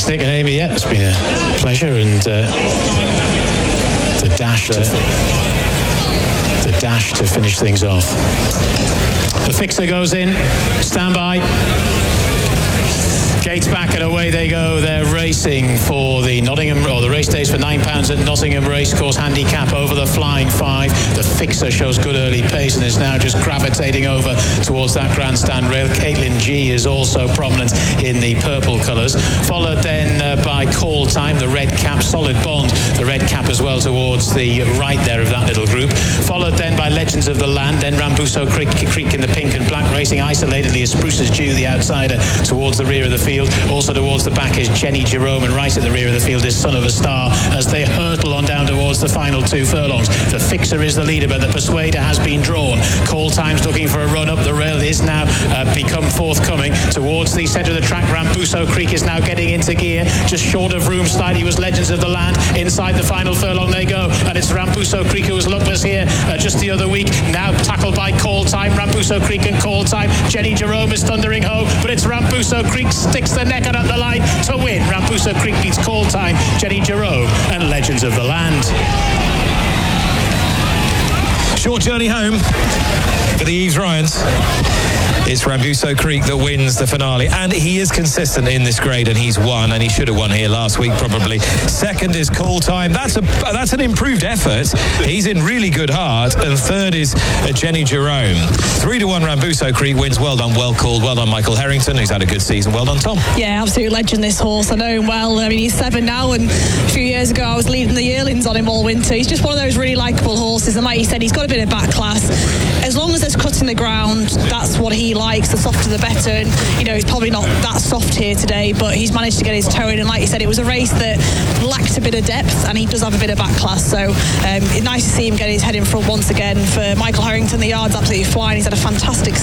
fantastic. And Amy, yeah, it's been a pleasure, and the dash to finish things off. The fixer goes in, stand by. Gates back and away they go. They're racing for the the race days for £9 at Nottingham Racecourse handicap over the Flying Five. The fixer shows good early pace and is now just gravitating over towards that grandstand rail. Caitlin G is also prominent in the purple colours, followed then by Call Time, the red cap. Solid Bond, the red cap as well towards the right there of that little group, followed then by Legends of the Land, then Rambuso Creek in the pink and black, racing isolatedly as Spruce's Dew, the outsider, towards the rear of the field. Also towards the back is Jenny Jerome, and right at the rear of the field is Son of a Star as they hurtle on down towards the final 2 furlongs. The fixer is the leader, but the Persuader has been drawn. Call Time's looking for a run up the rail, is now become forthcoming towards the centre of the track. Rambuso Creek is now getting into gear, just short of room slightly was Legends of the Land. Inside the final furlong they go, and it's Rambuso Creek who was luckless here just the other week, now tackled by Call Time. Rambuso Creek and Call Time. Jenny Jerome is thundering home, but it's Rambuso Creek sticks the neck out at the line to win. Rambuso Creek beats Call Time, Jenny Jerome and Legends of the Land. Short journey home for the Yves Ryans. It's Rambuso Creek that wins the finale, and he is consistent in this grade, and he's won, and he should have won here last week probably. Second is Call Time. That's an improved effort. He's in really good heart. And third is Jenny Jerome. 3-1 Rambuso Creek wins. Well done, well called. Well done, Michael Harrington, who's had a good season. Well done, Tom. Yeah, absolute legend, this horse. I know him well. I mean, he's 7 now, and a few years ago I was leading the yearlings on him all winter. He's just one of those really likeable horses, and like you said, he's got a bit of back class. As long as there's cutting the ground, that's what he likes. The softer the better, and he's probably not that soft here today, but he's managed to get his toe in, and like you said, it was a race that lacked a bit of depth, and he does have a bit of back class, so it's nice to see him get his head in front once again. For Michael Harrington, the yard's absolutely flying. He's had a fantastic